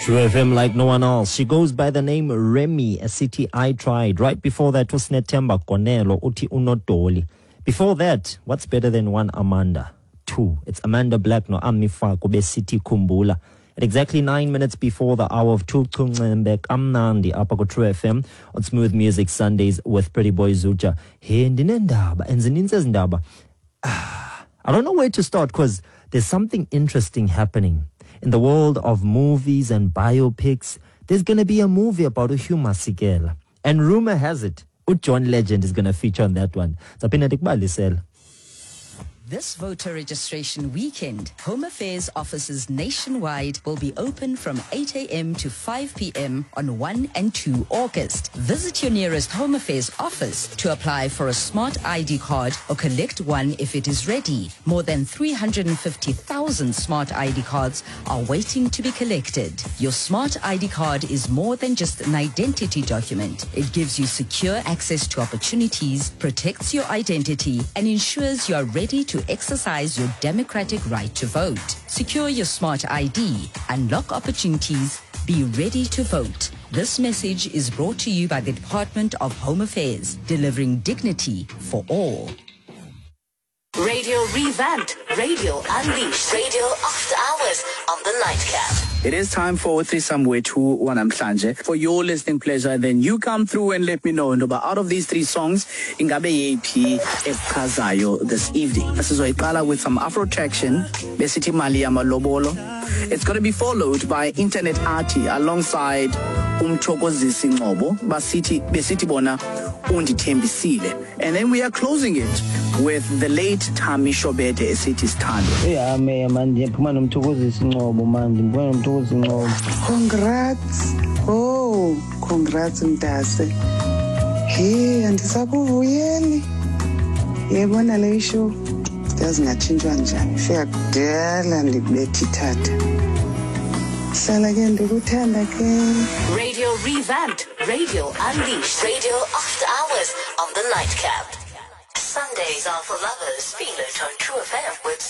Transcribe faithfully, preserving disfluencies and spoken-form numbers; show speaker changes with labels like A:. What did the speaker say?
A: True F M like no one else. She goes by the name Remy, a city I tried. Right before that was Netemba Konelo, Uti Unodoli. Before that, what's better than one Amanda? Two. It's Amanda Black no Amifa Kobe City Kumbula. At exactly nine minutes before the hour of two, Mbek Amnandi Apako True F M on Smooth Music Sundays with Pretty Boy Zuja. Hey, Ndinendaba, and Zininza Ndaba. I don't know where to start because there's something interesting happening. In the world of movies and biopics, there's going to be a movie about Uhuma Sigela. And rumor has it, John Legend is going to feature on that one.
B: This voter registration weekend, Home Affairs offices nationwide will be open from eight a.m. to five p.m. on the first and second of August. Visit your nearest Home Affairs office to apply for a smart I D card or collect one if it is ready. More than three hundred fifty thousand smart I D cards are waiting to be collected. Your smart I D card is more than just an identity document. It gives you secure access to opportunities, protects your identity, and ensures you are ready to exercise your democratic right to vote. Secure your smart I D, unlock opportunities, be ready to vote. This message is brought to you by the Department of Home Affairs, delivering dignity for all.
C: Radio revamped, Radio unleashed, Radio after hours on the Nightcap.
D: It is time for Threesome with Who Wanamhlanje. For your listening pleasure, then you come through and let me know. And out of these three songs, ingabe yephi echazayo this evening. Sizoyiqala with some Afro traction, besithi Mali Yamalobolo. It's going to be followed by Internet Arty alongside Umthokozisi Ngcobo, basithi besithi bona undithembisile. And then we are closing it with the late Tami Shobede esithi Sithando.
E: Yeah, man, ndiyaphuma nomthokozisi Ngcobo man, ndiphuma nomthokozisi Ngcobo.
F: Congrats. Oh, congrats Mdase. Hey, andisakuvuyeli. Yebona le show. Yazi ngatshintshwa njani. Fika kudala ndikubethi tata. Sala ke ndikuthanda ke.
C: Radio revamped, Radio unleashed, Radio after hours on the Nightcap. Sundays are for lovers. Feel it on True F M with